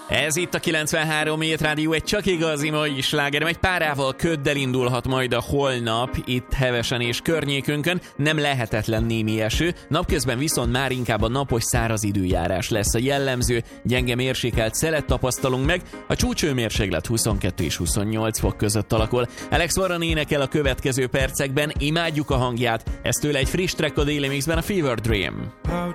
Ez itt a 93 Hét Rádió, egy csak igazi mai slágerem, egy párával köddel indulhat majd a holnap itt Hevesen és környékünkön, nem lehetetlen némi eső, napközben viszont már inkább a napos száraz időjárás lesz a jellemző, gyenge mérsékelt szelet tapasztalunk meg, a csúcsőmérséklet 22 és 28 fok között alakul. Alex Warren énekel a következő percekben, imádjuk a hangját, ez tőle egy friss track a Daily Mixben, a Fever Dream.